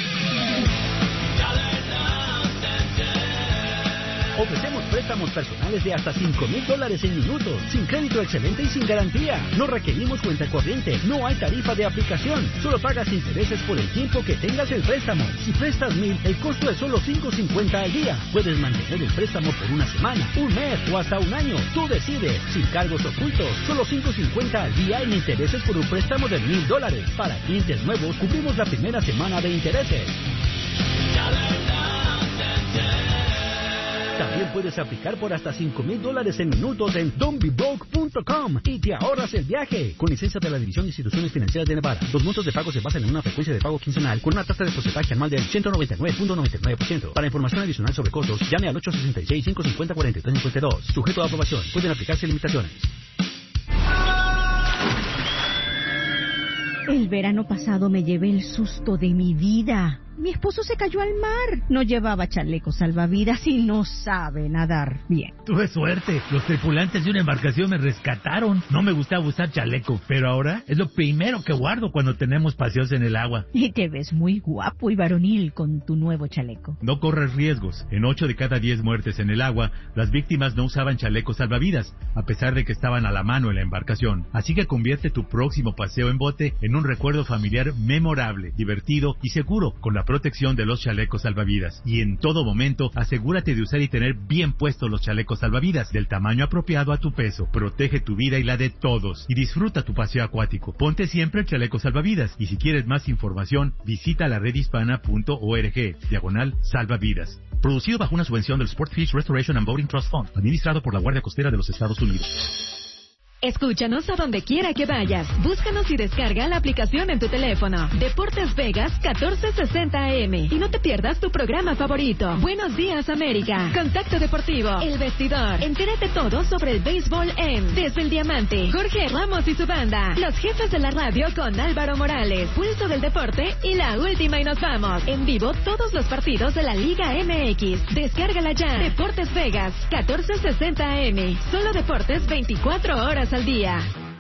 Ofrecemos préstamos personales de hasta cinco mil dólares en minutos, sin crédito excelente y sin garantía. No requerimos cuenta corriente, no hay tarifa de aplicación. Solo pagas intereses por el tiempo que tengas el préstamo. Si prestas mil, el costo es solo cinco cincuenta al día. Puedes mantener el préstamo por una semana, un mes o hasta un año. Tú decides, sin cargos ocultos. Solo cinco cincuenta al día en intereses por un préstamo de mil dólares. Para clientes nuevos, cubrimos la primera semana de intereses. También puedes aplicar por hasta cinco mil dólares en minutos en don't be broke punto com y te ahorras el viaje. Con licencia de la División de Instituciones Financieras de Nevada. Los montos de pago se basan en una frecuencia de pago quincenal con una tasa de porcentaje anual del ciento noventa y nueve punto noventa y nueve por ciento. Para información adicional sobre costos, llame al ocho sesenta y seis, cinco cincuenta, cuarenta y tres cincuenta y dos. Sujeto a aprobación. Pueden aplicarse limitaciones. El verano pasado me llevé el susto de mi vida. Mi esposo se cayó al mar. No llevaba chaleco salvavidas y no sabe nadar bien. Tuve suerte. Los tripulantes de una embarcación me rescataron. No me gustaba usar chaleco, pero ahora es lo primero que guardo cuando tenemos paseos en el agua. Y te ves muy guapo y varonil con tu nuevo chaleco. No corres riesgos. En ocho de cada diez muertes en el agua, las víctimas no usaban chalecos salvavidas, a pesar de que estaban a la mano en la embarcación. Así que convierte tu próximo paseo en bote en un recuerdo familiar memorable, divertido y seguro, con la protección de los chalecos salvavidas. Y en todo momento, asegúrate de usar y tener bien puestos los chalecos salvavidas, del tamaño apropiado a tu peso. Protege tu vida y la de todos. Y disfruta tu paseo acuático. Ponte siempre el chaleco salvavidas. Y si quieres más información, visita la red hispana punto org, diagonal salvavidas. Producido bajo una subvención del Sportfish Restoration and Boating Trust Fund, administrado por la Guardia Costera de los Estados Unidos. Escúchanos a donde quiera que vayas. Búscanos y descarga la aplicación en tu teléfono. Deportes Vegas catorce sesenta A M. Y no te pierdas tu programa favorito. Buenos días, América. Contacto Deportivo. El Vestidor. Entérate todo sobre el béisbol en Desde el Diamante. Jorge Ramos y su banda. Los jefes de la radio con Álvaro Morales. Pulso del Deporte y la última y nos vamos. En vivo todos los partidos de la Liga M X. Descárgala ya. Deportes Vegas catorce sesenta A M. Solo deportes veinticuatro horas al día.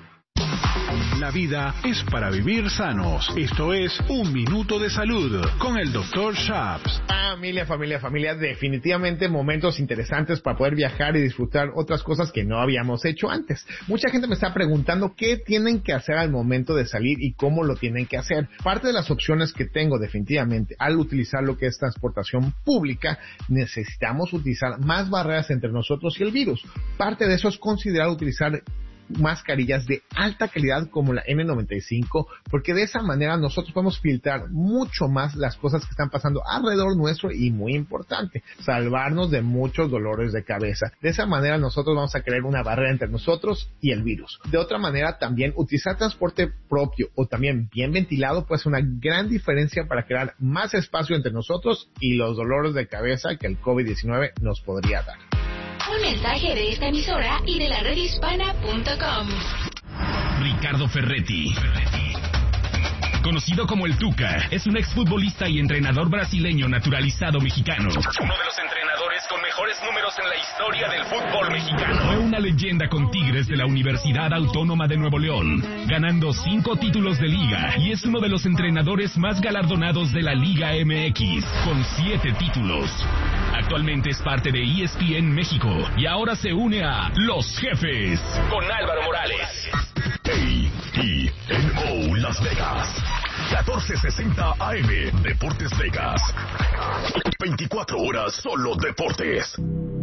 La vida es para vivir sanos. Esto es Un Minuto de Salud con el doctor Shaps. Familia, familia, familia, definitivamente momentos interesantes para poder viajar y disfrutar otras cosas que no habíamos hecho antes. Mucha gente me está preguntando qué tienen que hacer al momento de salir y cómo lo tienen que hacer. Parte de las opciones que tengo definitivamente al utilizar lo que es transportación pública, necesitamos utilizar más barreras entre nosotros y el virus. Parte de eso es considerar utilizar mascarillas de alta calidad como la N noventa y cinco, porque de esa manera nosotros podemos filtrar mucho más las cosas que están pasando alrededor nuestro y, muy importante, salvarnos de muchos dolores de cabeza. De esa manera nosotros vamos a crear una barrera entre nosotros y el virus. De otra manera, también utilizar transporte propio o también bien ventilado puede ser una gran diferencia para crear más espacio entre nosotros y los dolores de cabeza que el COVID diecinueve nos podría dar. Un mensaje de esta emisora y de la red hispana punto com. Ricardo Ferretti, conocido como el Tuca, es un exfutbolista y entrenador brasileño naturalizado mexicano. Uno de los entrenadores con mejores números en la historia del fútbol mexicano. Fue una leyenda con Tigres de la Universidad Autónoma de Nuevo León, ganando cinco títulos de liga, y es uno de los entrenadores más galardonados de la Liga M X, con siete títulos. Actualmente es parte de E S P N México y ahora se une a Los Jefes con Álvaro Morales. A T N O Las Vegas, catorce sesenta A M, Deportes Vegas. veinticuatro horas solo deportes.